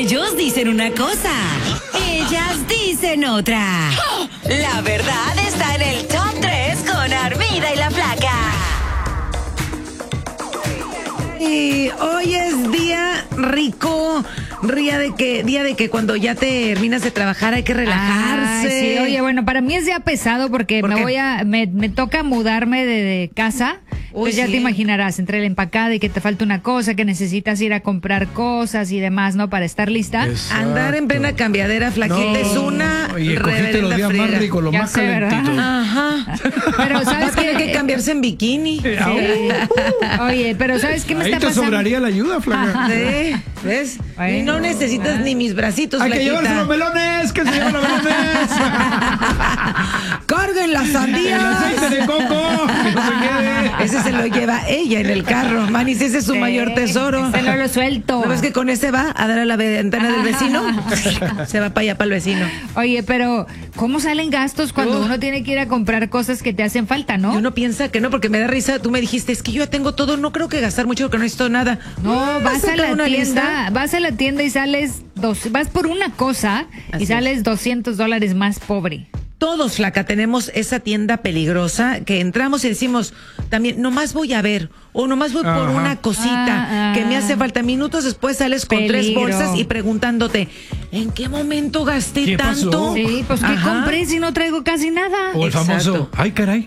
Ellos dicen una cosa, ellas dicen otra. La verdad está en el Top 3 con Armida y la Flaca. Y hoy es día rico, día de que cuando ya terminas de trabajar hay que relajarse. Ay, sí, oye, bueno, para mí es día pesado porque me toca mudarme de casa. Pues ya te imaginarás, entre la empacada y que te falta una cosa, que necesitas ir a comprar cosas y demás, ¿no? Para estar lista. Exacto. Andar en plena cambiadera, flaquita, es una y escogiste los días más ricos, los más calentitos. Ajá. Pero ¿sabes qué? Hay que cambiarse en bikini. Sí. Oye, pero ¿sabes qué me está pasando? Ahí te sobraría la ayuda, Flaca. Sí, ¿ves? Bueno, y no necesitas ni mis bracitos, Hay flaquita. que llevarse los melones, que se llevan los melones. ¡Carguen las sandías! El aceite de coco, que no se quede. Ese se lo lleva ella en el carro, Manis, ese es su mayor tesoro. Ese no lo suelto. ¿No ves que con ese va a dar a la ventana del vecino? Se va para allá, para el vecino. Oye, pero ¿cómo salen gastos cuando uno tiene que ir a comprar cosas que te hacen falta, no? Y uno piensa que no, porque me da risa. Tú me dijiste, es que yo ya tengo todo, no creo que gastar mucho porque no necesito nada. No, vas a la tienda, vas a la tienda y sales vas por una cosa y sales $200 más pobre. Todos, Flaca, tenemos esa tienda peligrosa que entramos y decimos también, nomás voy a ver, o nomás voy por una cosita que me hace falta. Minutos después sales con 3 bolsas y preguntándote, ¿en qué momento gasté tanto? Pasó? Sí, pues ¿qué compré si no traigo casi nada? O el famoso, ay, caray.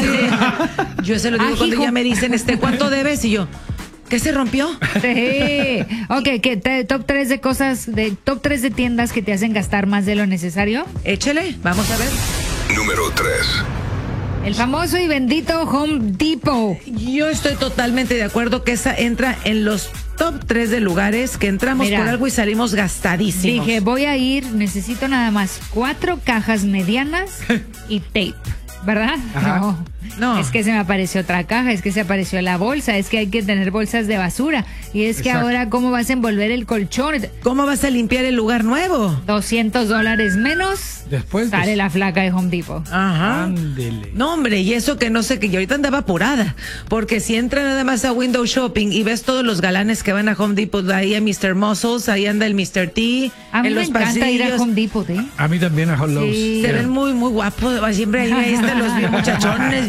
Sí. Yo se lo digo cuando ya me dicen, ¿cuánto debes? Y yo, ¿qué se rompió? Sí. Ok, top 3 de cosas, top 3 de tiendas que te hacen gastar más de lo necesario. Échale, vamos a ver. Número 3. El famoso y bendito Home Depot. Yo estoy totalmente de acuerdo que esa entra en los top 3 de lugares que entramos por algo y salimos gastadísimos. Dije, voy a ir, necesito nada más 4 cajas medianas y tape. ¿Verdad? No. Es que se me apareció otra caja, es que se apareció la bolsa, es que hay que tener bolsas de basura. Y es que ahora, ¿cómo vas a envolver el colchón? ¿Cómo vas a limpiar el lugar nuevo? $200 menos. Después sale la Flaca de Home Depot. Ajá. Ándele. No, hombre, y eso que no sé, que yo ahorita andaba apurada. Porque si entra nada más a Window Shopping y ves todos los galanes que van a Home Depot, ahí a Mr. Muscles, ahí anda el Mr. T. A mí en me los encanta pasillos. ir a Home Depot, ¿eh? A mí también, a Hot Lowe's. Sí. Se ven muy, muy guapos. Siempre ahí están los muchachones,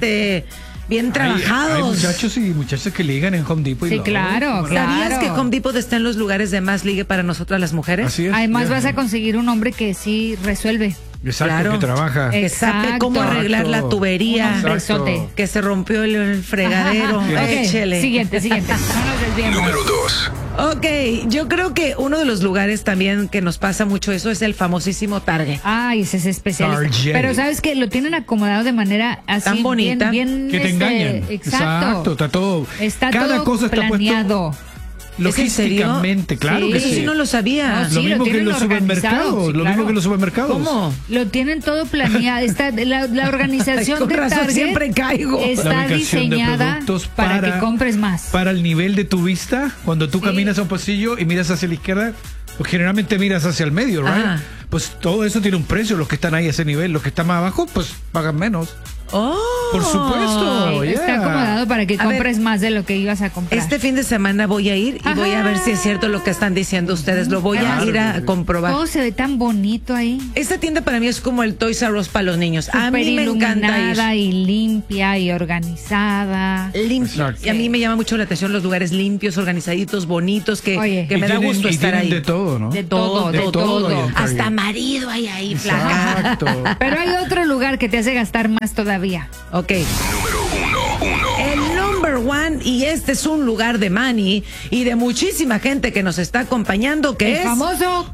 bien trabajados. Hay muchachos y muchachas que ligan en Home Depot. Sí, claro, claro. ¿Sabías que Home Depot está en los lugares de más ligue para nosotras las mujeres? Así es. Además vas a conseguir un hombre que sí resuelve. Exacto, Claro. que trabaja. Que sabe cómo arreglar la tubería. Un hombre. Que se rompió el fregadero. Échele. Siguiente. No nos desviemos. Número 2. Ok, yo creo que uno de los lugares también que nos pasa mucho eso es el famosísimo Target. Ay, ese es especial. Target. Pero sabes que lo tienen acomodado de manera así Tan bonita. bien Que te engañan. Exacto. Está todo. Cada todo cosa está planeado. puesto logísticamente, claro Sí. que Eso sí. sí no lo sabía. No, sí, Lo mismo que en los organizado, supermercados. sí, Lo claro. mismo que en los supermercados. ¿Cómo? Lo tienen todo planeado. La organización Con de razón Target siempre caigo. La está ubicación de diseñada productos para que compres más. Para el nivel de tu vista, cuando tú caminas a un pasillo y miras hacia la izquierda, pues generalmente miras hacia el medio, ¿right? Ajá. Pues todo eso tiene un precio. Los que están ahí a ese nivel, los que están más abajo, pues pagan menos. Oh, Por supuesto. Sí, está acomodado para que compres más de lo que ibas a comprar. Este fin de semana voy a ir y voy a ver si es cierto lo que están diciendo ustedes. Lo voy a ir a comprobar. Todo se ve tan bonito ahí. Esta tienda para mí es como el Toys R Us para los niños. A Súper mí me encanta iluminada ir. y limpia y organizada. Limpio. Exacto. Y a mí me llama mucho la atención los lugares limpios, organizaditos, bonitos, que me da gusto estar ahí. De todo, ¿no? De todo. De todo. Hasta marido hay ahí, flaca. Exacto. Pero hay otro lugar que te hace gastar más todavía. Ok. Número 1. El number one, y este es un lugar de money y de muchísima gente que nos está acompañando, que El es famoso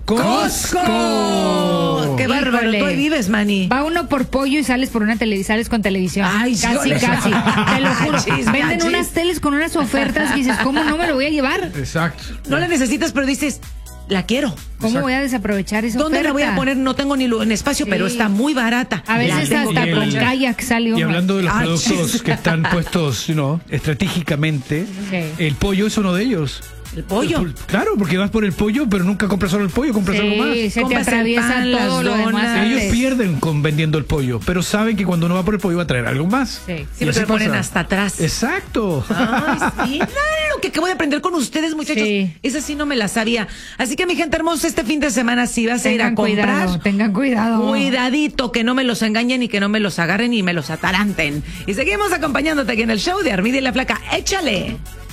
Costco. Qué bárbaro, Híjole. tú ahí vives, Manny. Va uno por pollo y sales por una sales con televisión. Ay, casi. híjole. Te lo juro. Achis, Venden achis. unas teles con unas ofertas que dices, ¿cómo no me lo voy a llevar? Exacto. No la necesitas, pero dices, la quiero. ¿Cómo voy a desaprovechar esa ¿Dónde oferta? la voy a poner? No tengo ni en espacio, pero está muy barata. A veces La tengo hasta que con aprovechar. kayak sale uno. Y hablando de los Ay, productos chis. que están puestos, estratégicamente, Sí. el pollo es uno de ellos. El pollo. Claro, porque vas por el pollo, pero nunca compras solo el pollo, compras algo más. Se te atraviesa todo lo demás. Ellos pierden vendiendo el pollo, pero saben que cuando uno va por el pollo va a traer algo más. Sí, porque se ponen hasta atrás. Exacto. Ay, sí. Lo que acabo de aprender con ustedes, muchachos. Sí. Esa sí no me la sabía. Así que, mi gente hermosa, este fin de semana sí vas a ir a comprar. Tengan cuidado. Cuidadito, que no me los engañen y que no me los agarren y me los ataranten. Y seguimos acompañándote aquí en el show de Armida y la Flaca. ¡Échale!